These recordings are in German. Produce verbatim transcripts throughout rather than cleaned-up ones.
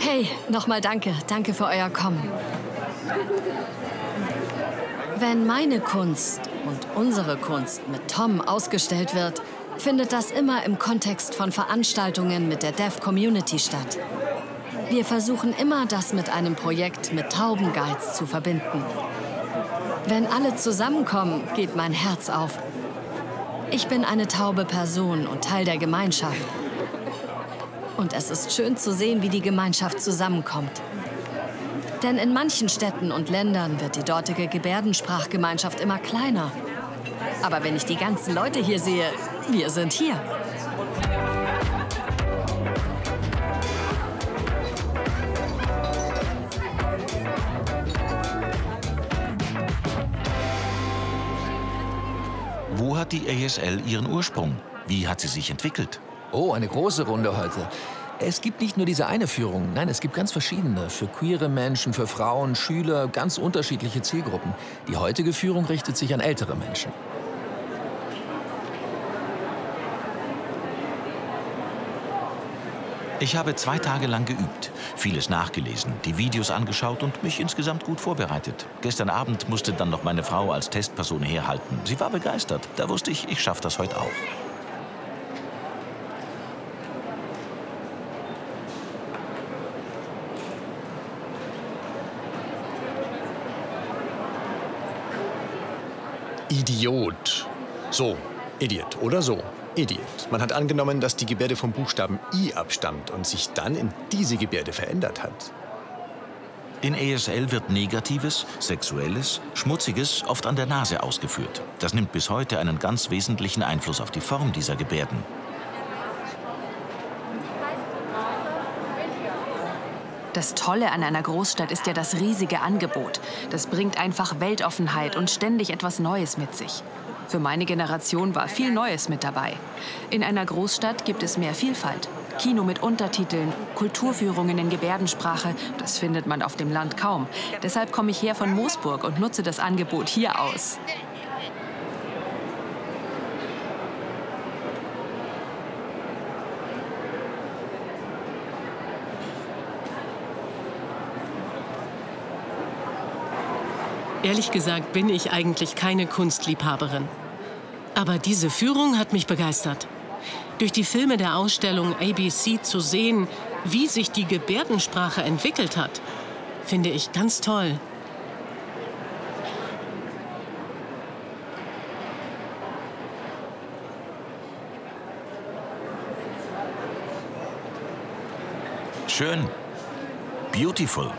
Hey, nochmal danke. Danke für euer Kommen. Wenn meine Kunst und unsere Kunst mit Tom ausgestellt wird, findet das immer im Kontext von Veranstaltungen mit der Deaf Community statt. Wir versuchen immer, das mit einem Projekt mit Taubenguides zu verbinden. Wenn alle zusammenkommen, geht mein Herz auf. Ich bin eine taube Person und Teil der Gemeinschaft. Und es ist schön zu sehen, wie die Gemeinschaft zusammenkommt. Denn in manchen Städten und Ländern wird die dortige Gebärdensprachgemeinschaft immer kleiner. Aber wenn ich die ganzen Leute hier sehe, wir sind hier. Wo hat die A S L ihren Ursprung? Wie hat sie sich entwickelt? Oh, eine große Runde heute. Es gibt nicht nur diese eine Führung, nein, es gibt ganz verschiedene. Für queere Menschen, für Frauen, Schüler, ganz unterschiedliche Zielgruppen. Die heutige Führung richtet sich an ältere Menschen. Ich habe zwei Tage lang geübt, vieles nachgelesen, die Videos angeschaut und mich insgesamt gut vorbereitet. Gestern Abend musste dann noch meine Frau als Testperson herhalten. Sie war begeistert. Da wusste ich, ich schaffe das heute auch. Idiot. So, Idiot oder so. Idiot. Man hat angenommen, dass die Gebärde vom Buchstaben I abstammt und sich dann in diese Gebärde verändert hat. In A S L wird Negatives, Sexuelles, Schmutziges oft an der Nase ausgeführt. Das nimmt bis heute einen ganz wesentlichen Einfluss auf die Form dieser Gebärden. Das Tolle an einer Großstadt ist ja das riesige Angebot. Das bringt einfach Weltoffenheit und ständig etwas Neues mit sich. Für meine Generation war viel Neues mit dabei. In einer Großstadt gibt es mehr Vielfalt. Kino mit Untertiteln, Kulturführungen in Gebärdensprache, das findet man auf dem Land kaum. Deshalb komme ich her von Moosburg und nutze das Angebot hier aus. Ehrlich gesagt bin ich eigentlich keine Kunstliebhaberin. Aber diese Führung hat mich begeistert. Durch die Filme der Ausstellung A B C zu sehen, wie sich die Gebärdensprache entwickelt hat, finde ich ganz toll. Schön. Beautiful.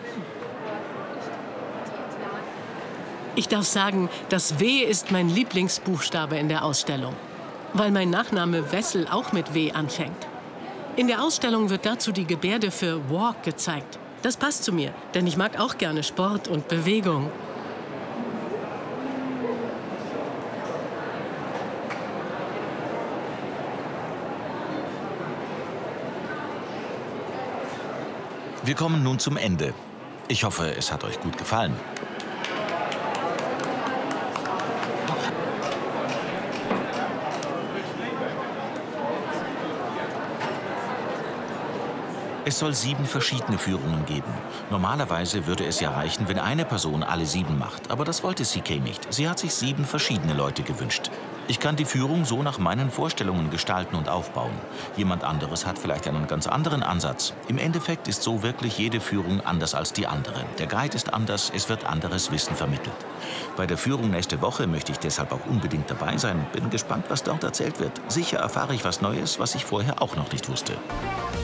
Ich darf sagen, das W ist mein Lieblingsbuchstabe in der Ausstellung, weil mein Nachname Wessel auch mit W anfängt. In der Ausstellung wird dazu die Gebärde für Walk gezeigt. Das passt zu mir, denn ich mag auch gerne Sport und Bewegung. Wir kommen nun zum Ende. Ich hoffe, es hat euch gut gefallen. Es soll sieben verschiedene Führungen geben. Normalerweise würde es ja reichen, wenn eine Person alle sieben macht. Aber das wollte C K nicht. Sie hat sich sieben verschiedene Leute gewünscht. Ich kann die Führung so nach meinen Vorstellungen gestalten und aufbauen. Jemand anderes hat vielleicht einen ganz anderen Ansatz. Im Endeffekt ist so wirklich jede Führung anders als die andere. Der Guide ist anders, es wird anderes Wissen vermittelt. Bei der Führung nächste Woche möchte ich deshalb auch unbedingt dabei sein. Bin gespannt, was dort erzählt wird. Sicher erfahre ich was Neues, was ich vorher auch noch nicht wusste.